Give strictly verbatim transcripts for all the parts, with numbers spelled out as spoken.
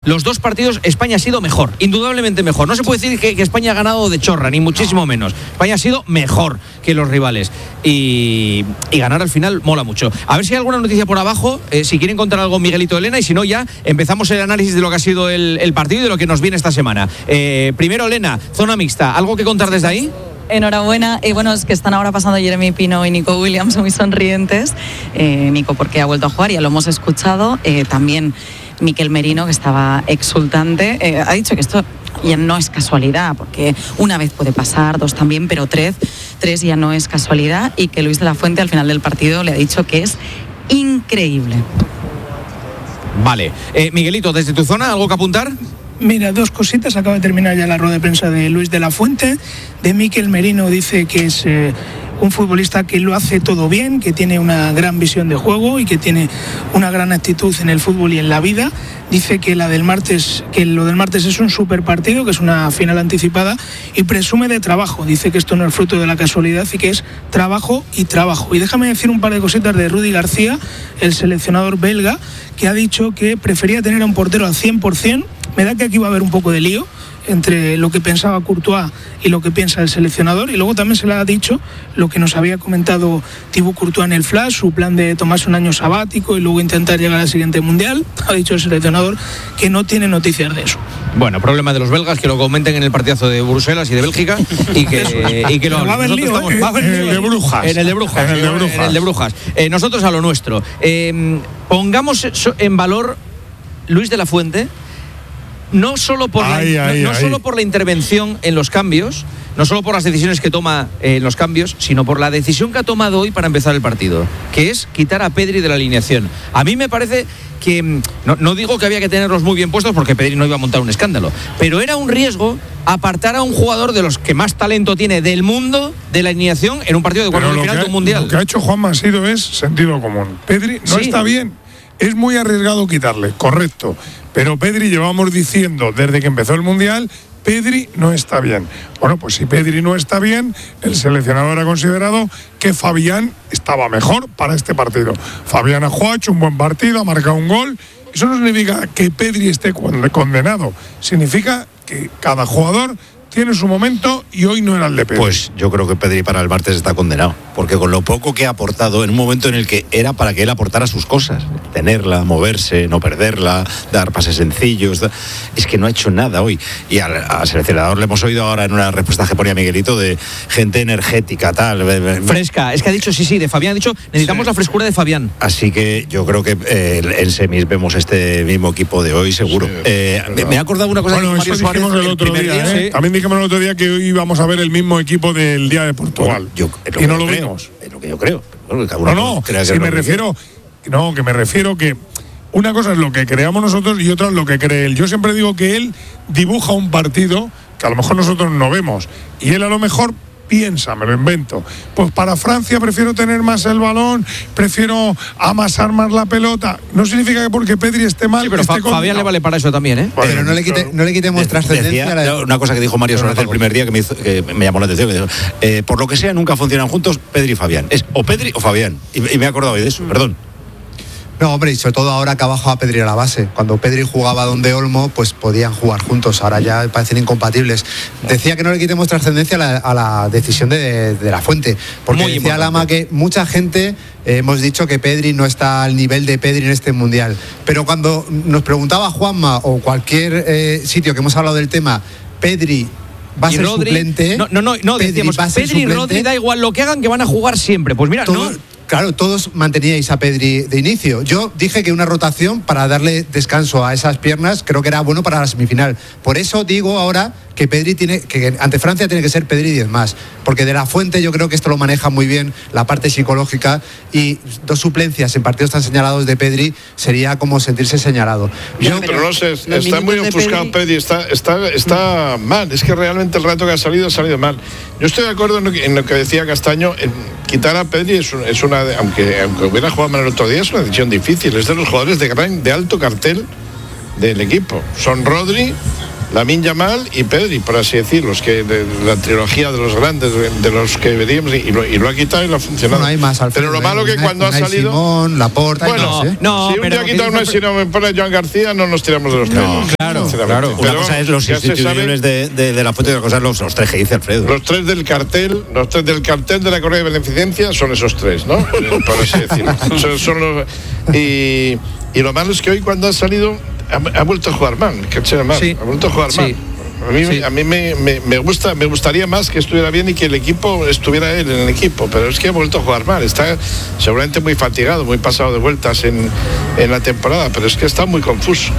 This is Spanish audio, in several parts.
los dos partidos España ha sido mejor, indudablemente mejor. No se puede decir que, que España ha ganado de chorra, ni muchísimo menos. España ha sido mejor que los rivales. Y, y ganar al final mola mucho. A ver si hay alguna noticia por abajo, eh, si quieren contar algo Miguelito, Elena, y si no ya empezamos el análisis de lo que ha sido el, el partido y de lo que nos viene esta semana. Eh, primero, Elena, zona mixta, ¿algo que contar desde ahí? Enhorabuena. Y eh, bueno, es que están ahora pasando Jeremy Pino y Nico Williams muy sonrientes. Eh, Nico porque ha vuelto a jugar, ya lo hemos escuchado. Eh, también Mikel Merino, que estaba exultante, eh, ha dicho que esto ya no es casualidad, porque una vez puede pasar, dos también, pero tres, tres ya no es casualidad, y que Luis de la Fuente al final del partido le ha dicho que es increíble. Vale. Eh, Miguelito, desde tu zona, ¿algo que apuntar? Mira, dos cositas. Acaba de terminar ya la rueda de prensa de Luis de la Fuente. De Mikel Merino dice que es eh, un futbolista que lo hace todo bien, que tiene una gran visión de juego y que tiene una gran actitud en el fútbol y en la vida. Dice que la del martes, que lo del martes es un super partido, que es una final anticipada, y presume de trabajo. Dice que esto no es fruto de la casualidad y que es trabajo y trabajo. Y déjame decir un par de cositas de Rudi García, el seleccionador belga, que ha dicho que prefería tener a un portero al cien por ciento. Me da que aquí va a haber un poco de lío entre lo que pensaba Courtois y lo que piensa el seleccionador, y luego también se le ha dicho lo que nos había comentado Thibaut Courtois en el Flash, su plan de tomarse un año sabático y luego intentar llegar al siguiente Mundial. Ha dicho el seleccionador que no tiene noticias de eso. Bueno, problema de los belgas, que lo comenten en el partidazo de Bruselas y de Bélgica y que, y que lo va a haber lío, estamos, ¿eh? va a haber en el de Brujas. En el de Brujas. En el de Brujas. En el de Brujas. Eh, nosotros a lo nuestro. Eh, pongamos en valor Luis de la Fuente, no solo por ay, la, ay, no, no ay. solo por la intervención en los cambios, no solo por las decisiones que toma eh, en los cambios, sino por la decisión que ha tomado hoy para empezar el partido, que es quitar a Pedri de la alineación. A mí me parece que, no, no digo que había que tenerlos muy bien puestos porque Pedri no iba a montar un escándalo, pero era un riesgo apartar a un jugador de los que más talento tiene del mundo de la alineación en un partido de cuartos de final de un mundial. Lo que ha hecho Juan Masido es sentido común. Pedri no sí. está bien. Es muy arriesgado quitarle, correcto. Pero Pedri, llevamos diciendo desde que empezó el Mundial, Pedri no está bien. Bueno, pues si Pedri no está bien, el seleccionador ha considerado que Fabián estaba mejor para este partido. Fabián ha jugado, ha hecho un buen partido, ha marcado un gol. Eso no significa que Pedri esté condenado. Significa que cada jugador tiene su momento y hoy no era el de Pedri. Pues yo creo que Pedri para el martes está condenado, porque con lo poco que ha aportado en un momento en el que era para que él aportara sus cosas, tenerla, moverse, no perderla, dar pases sencillos, es que no ha hecho nada hoy. Y al, al seleccionador le hemos oído ahora en una respuesta que ponía Miguelito de gente energética, tal. Fresca, es que ha dicho, sí, sí, de Fabián, ha dicho, necesitamos sí. la frescura de Fabián. Así que yo creo que eh, en semis vemos este mismo equipo de hoy, seguro. Sí, eh, me, me ha acordado una cosa bueno, que Mario eso dijimos Suárez el otro día, día ¿eh? sí. También dijimos el otro día que hoy íbamos a ver el mismo equipo del día de Portugal. Bueno, yo, y no lo creo, vimos. Es lo que yo creo. Bueno, no, no, si me refiero, no, que me refiero que una cosa es lo que creamos nosotros y otra es lo que cree él. Yo siempre digo que él dibuja un partido que a lo mejor nosotros no vemos, y él a lo mejor piensa, me lo invento, pues para Francia prefiero tener más el balón, prefiero amasar más la pelota. No significa que porque Pedri esté mal, sí, pero esté Fa- Fabián le vale para eso también, ¿eh? Pero no le, quite, no le quitemos De- trascendencia decía, a la... una cosa que dijo Mario Suárez el primer día que me, hizo, que me llamó la atención, que dijo, eh, por lo que sea nunca funcionan juntos Pedri y Fabián, es o Pedri o Fabián, y, y me he acordado hoy de eso, perdón. No, hombre, y sobre todo ahora que ha bajado a Pedri a la base. Cuando Pedri jugaba donde Olmo, pues podían jugar juntos. Ahora ya parecen incompatibles. Decía que no le quitemos trascendencia a la, a la decisión de, de la Fuente. Porque Muy decía importante. Lama que mucha gente eh, hemos dicho que Pedri no está al nivel de Pedri en este Mundial. Pero cuando nos preguntaba Juanma o cualquier eh, sitio que hemos hablado del tema, Pedri va a y ser Rodri, suplente. No, no, no, no Pedri decíamos, va a ser Pedri y suplente. Rodri da igual lo que hagan, que van a jugar siempre. Pues mira, Todo, no. Claro, todos manteníais a Pedri de inicio. Yo dije que una rotación para darle descanso a esas piernas creo que era bueno para la semifinal. Por eso digo ahora que Pedri tiene, que ante Francia tiene que ser Pedri diez más, porque de la Fuente yo creo que esto lo maneja muy bien, la parte psicológica, y dos suplencias en partidos tan señalados de Pedri sería como sentirse señalado. Yo, no, pero no sé, está muy ofuscado Pedri, Pedri está, está, está mal, es que realmente el rato que ha salido ha salido mal. Yo estoy de acuerdo en lo que, en lo que decía Castaño, en quitar a Pedri es, un, es una, aunque, aunque hubiera jugado mal el otro día, es una decisión difícil, es de los jugadores de gran, de alto cartel del equipo. Son Rodri, Lamine Yamal y Pedri, por así decirlo, los que de la trilogía de los grandes, de, de los que veríamos, y lo, y lo ha quitado y lo ha funcionado. No hay más, Alfredo, pero lo malo eh, que cuando una, ha salido. Simón, Laporta, bueno, hay más, ¿eh? no, si un pero día quitado una si no me pone Joan García, no nos tiramos de los tres. No, claro, claro. Una Pero, cosa es los institucionales de, de, de la fuente y otra cosa es los, los tres que dice Alfredo. Los tres del cartel, los tres del cartel de la Correa de Beneficencia son esos tres, ¿no? Por así decirlo. Son, son los, y, y lo malo es que hoy cuando ha salido ha, ha vuelto a jugar mal, sí. ha vuelto a jugar sí. mal. A mí, sí. a mí me, me, me gusta, me gustaría más que estuviera bien y que el equipo estuviera él en el equipo, pero es que ha vuelto a jugar mal. Está seguramente muy fatigado, muy pasado de vueltas en, en la temporada, pero es que está muy confuso.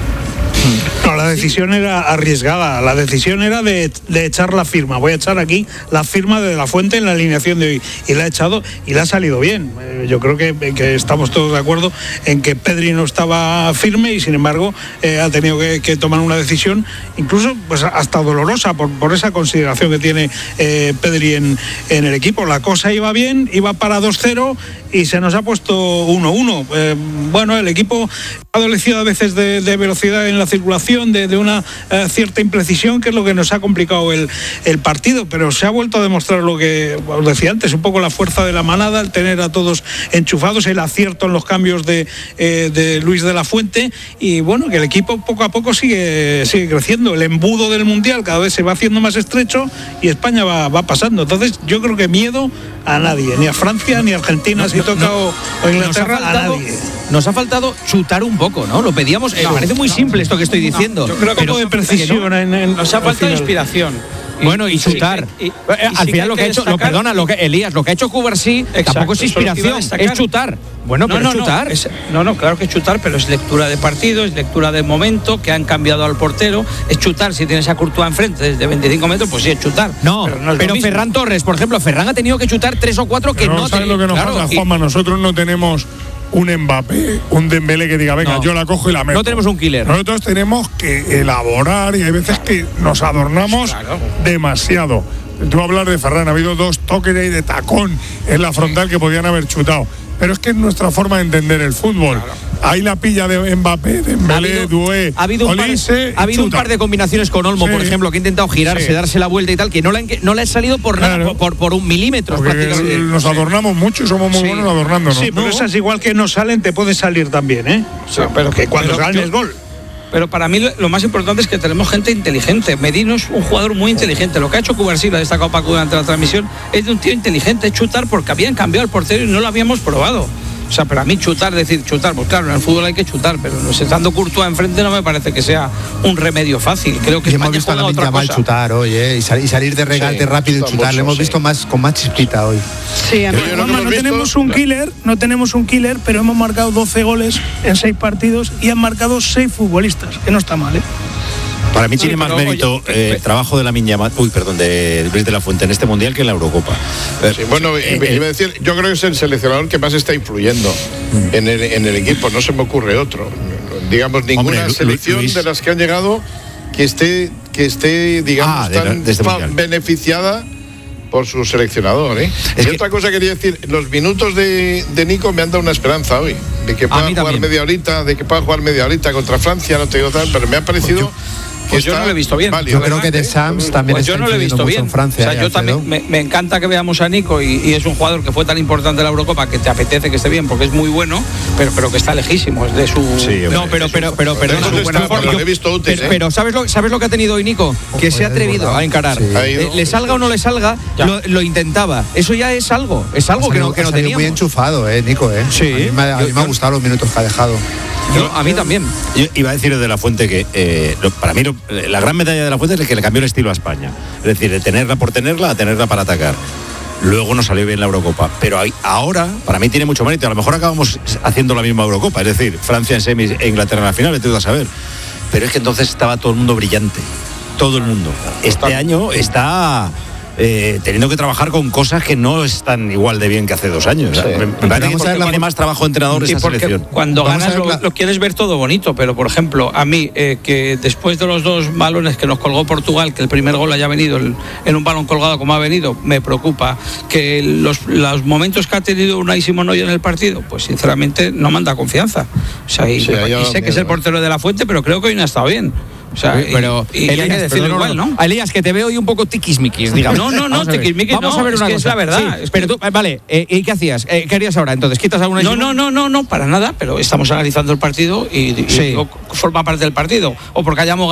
No, la decisión era arriesgada, la decisión era de, de echar la firma. Voy a echar aquí la firma de La Fuente en la alineación de hoy, y la ha echado y le ha salido bien. Eh, yo creo que, que estamos todos de acuerdo en que Pedri no estaba firme y sin embargo eh, ha tenido que, que tomar una decisión, incluso pues hasta dolorosa por, por esa consideración que tiene eh, Pedri en, en el equipo. La cosa iba bien, iba para dos cero y se nos ha puesto uno uno. Eh, bueno, el equipo ha adolecido a veces de, de velocidad en la circulación, de, de una eh, cierta imprecisión, que es lo que nos ha complicado el, el partido, pero se ha vuelto a demostrar lo que os decía antes, un poco la fuerza de la manada, el tener a todos enchufados, el acierto en los cambios de, eh, de Luis de la Fuente, y bueno, que el equipo poco a poco sigue, sigue creciendo. El embudo del Mundial cada vez se va haciendo más estrecho y España va, va pasando. Entonces yo creo que miedo a nadie, ni a Francia, ni a Argentina, si toca no, o, o Inglaterra, nos ha faltado, a nadie. Nos ha faltado chutar un poco, ¿no? Lo pedíamos, eh, no, parece muy no, simple esto que estoy diciendo. Yo creo que pero un poco de precisión en, en, nos ha faltado inspiración. Bueno, y chutar. Y, y, y, al sí final lo que ha hecho, destacar, lo, perdona, lo que Elías, lo que ha hecho Cubarsí tampoco es inspiración, es chutar. Bueno, no, pero no, es chutar. No, es, no, no, claro que es chutar, pero es lectura de partido, es lectura de momento, que han cambiado al portero, es chutar. Si tienes a Courtois enfrente desde veinticinco metros, pues sí es chutar. No, pero, no pero Ferran Torres, por ejemplo, Ferran ha tenido que chutar tres o cuatro que pero no... ¿sabes lo que nos claro, pasa, y, Juanma? Nosotros no tenemos un Mbappé, un Dembélé que diga, venga, no, yo la cojo y la meto. No tenemos un killer. Nosotros tenemos que elaborar y hay veces que nos adornamos claro. demasiado. Tú hablas de Ferran, ha habido dos toques ahí de tacón en la frontal que podían haber chutado. Pero es que es nuestra forma de entender el fútbol. Claro. Ahí la pilla de Mbappé, de Dembélé, Doué, ha habido, un par, ha habido un par de combinaciones con Olmo, sí. por ejemplo, que ha intentado girarse, sí. darse la vuelta y tal, que no le han, no le ha salido por claro. nada, por, por, por un milímetro. Prácticamente. Nos adornamos mucho y somos muy sí. buenos adornándonos. Sí, pero ¿no? esas igual que no salen, te puede salir también, ¿eh? O sea, pero que cuando pero salen es gol. Pero para mí lo más importante es que tenemos gente inteligente. Merino es un jugador muy inteligente. Lo que ha hecho Cubarsí, lo ha destacado Paco durante la transmisión, es de un tío inteligente, es chutar porque habían cambiado el portero y no lo habíamos probado. O sea, pero a mí chutar, decir chutar, pues claro, en el fútbol hay que chutar, pero estando Courtois enfrente no me parece que sea un remedio fácil. Creo que y hemos visto a Lamine Yamal chutar hoy, ¿eh? y, sal, y salir de regate sí, rápido y chutar. Le hemos sí. visto más con más chispita hoy. Sí, a mí, no, no, no tenemos un killer, no tenemos un killer, pero hemos marcado doce goles en seis partidos y han marcado seis futbolistas, que no está mal, ¿eh? Para mí tiene más mérito el eh, trabajo de Lamine Yamal, uy, perdón, de Luis de la Fuente en este mundial que en la Eurocopa. Sí, bueno, eh, iba a decir, yo creo que es el seleccionador que más está influyendo mm. en, el, en el equipo, no se me ocurre otro. Digamos, ninguna Hombre, selección Luis. de las que han llegado que esté, que esté digamos, ah, de, tan de este beneficiada por su seleccionador, ¿eh? Es y que... otra cosa que quería decir, los minutos de, de Nico me han dado una esperanza hoy, de que pueda jugar también. media horita, de que pueda jugar media horita contra Francia, no te digo tal, pero me ha parecido... Pues yo no lo he visto bien. Yo creo que de Sams también pues está yo no lo he visto bien. En Francia, o sea, yo también me, me encanta que veamos a Nico y, y es un jugador que fue tan importante en la Eurocopa que te apetece que esté bien porque es muy bueno, pero, pero que está lejísimo, es de su sí, no, pero pero pero perdona, su buena forma. Lo he visto útil, pero, ¿eh? pero sabes lo sabes lo que ha tenido hoy Nico, que oh, se ha atrevido a encarar. Sí. Eh, le salga o no le salga, lo, lo intentaba. Eso ya es algo, es algo salido, que no que no teníamos. Muy enchufado, eh, Nico, eh. Sí. A mí me, a mí me ha gustado los minutos que ha dejado. Yo, a mí también. Yo iba a decir de la Fuente que eh, lo, para mí lo, la gran medalla de la Fuente es el que le cambió el estilo a España. Es decir, de tenerla por tenerla a tenerla para atacar. Luego no salió bien la Eurocopa. Pero hay, ahora, para mí tiene mucho mérito. A lo mejor acabamos haciendo la misma Eurocopa. Es decir, Francia en semis e Inglaterra en la final, te vas a saber. Pero es que entonces estaba todo el mundo brillante. Todo el mundo. Este año está... Eh, teniendo que trabajar con cosas que no están igual de bien que hace dos años. Sí. Me, me parece que tiene más trabajo de entrenador esa selección. Cuando Vamos ganas lo, la... lo quieres ver todo bonito, pero por ejemplo, a mí, eh, que después de los dos balones que nos colgó Portugal, que el primer gol haya venido el, en un balón colgado como ha venido, me preocupa. Que los, los momentos que ha tenido Unai Simón hoy en el partido, pues sinceramente no manda confianza. O sea, y, sí, y sé que es el portero de la Fuente, pero creo que hoy no ha estado bien. O sea, pero y, y hay que decirlo no, igual, ¿no? Elías, que te veo hoy un poco tiquismiquis, digamos. No, no, no, tiquismiquis Vamos no, a ver es una que cosa. es la verdad. Sí, es pero que... tú, vale, eh, ¿y qué hacías? Eh, ¿Qué harías ahora? Entonces, ¿quitas alguna? No, no, no, no, no, para nada, pero estamos analizando el partido y, y sí. digo, forma parte del partido. O porque hayamos